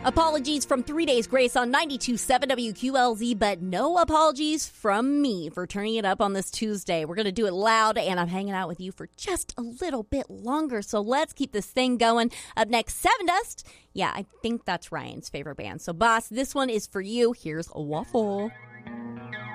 Apologies from 3 Days Grace on 92.7 WQLZ, but no apologies from me for turning it up on this Tuesday. We're going to do it loud, and I'm hanging out with you for just a little bit longer, so let's keep this thing going. Up next, Seven Dust. Yeah, I think that's Ryan's favorite band. So, boss, this one is for you. Here's a waffle.